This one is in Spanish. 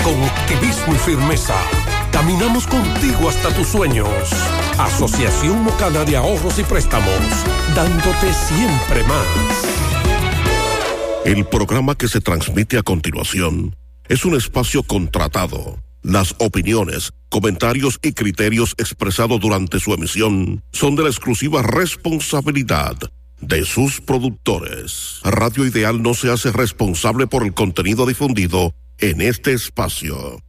con optimismo y firmeza. Caminamos contigo hasta tus sueños. Asociación Mocana de Ahorros y Préstamos, dándote siempre más. El programa que se transmite a continuación es un espacio contratado. Las opiniones, comentarios y criterios expresados durante su emisión son de la exclusiva responsabilidad de sus productores. Radio Ideal no se hace responsable por el contenido difundido en este espacio.